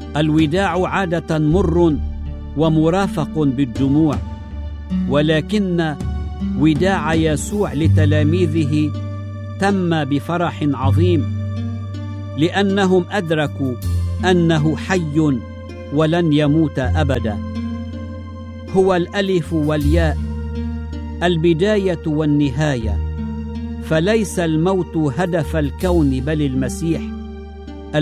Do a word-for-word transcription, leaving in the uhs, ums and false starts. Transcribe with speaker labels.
Speaker 1: الوداع عادة مر ومرافق بالدموع، ولكن وداع يسوع لتلاميذه تم بفرح عظيم، لأنهم أدركوا أنه حي ولن يموت أبدا. هو الألف والياء، البداية والنهاية، فليس الموت هدف الكون بل المسيح،